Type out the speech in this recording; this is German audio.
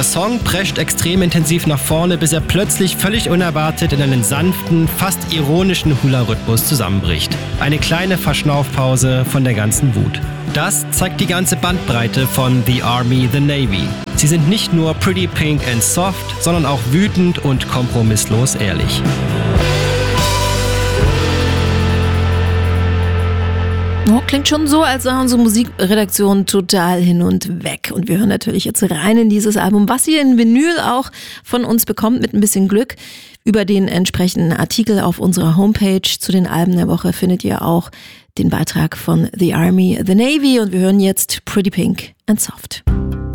Song prescht extrem intensiv nach vorne, bis er plötzlich völlig unerwartet in einen sanften, fast ironischen Hula-Rhythmus zusammenbricht. Eine kleine Verschnaufpause von der ganzen Wut. Das zeigt die ganze Bandbreite von The Army, The Navy. Sie sind nicht nur pretty pink and soft, sondern auch wütend und kompromisslos ehrlich. Oh, klingt schon so, als sei unsere Musikredaktion total hin und weg. Und wir hören natürlich jetzt rein in dieses Album, was ihr in Vinyl auch von uns bekommt, mit ein bisschen Glück. Über den entsprechenden Artikel auf unserer Homepage zu den Alben der Woche findet ihr auch den Beitrag von The Army, The Navy. Und wir hören jetzt Pretty Pink and Soft.